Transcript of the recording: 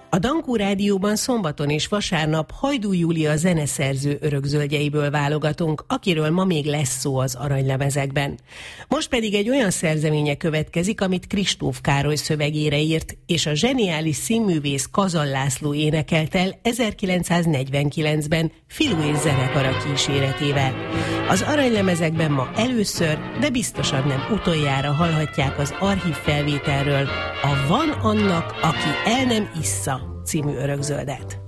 A Dankó Rádióban szombaton és vasárnap Hajdú Júlia zeneszerző örökzöldjeiből válogatunk, akiről ma még lesz szó az aranylemezekben. Most pedig egy olyan szerzeménye következik, amit Kristóf Károly szövegére írt, és a zseniális színművész Kazal László énekelt el 1949-ben Filú és zenekara kíséretével. Az aranylemezekben ma először, de biztosan nem utoljára hallhatják az archív felvételről a Van annak, aki el nem issza című örökzöldet.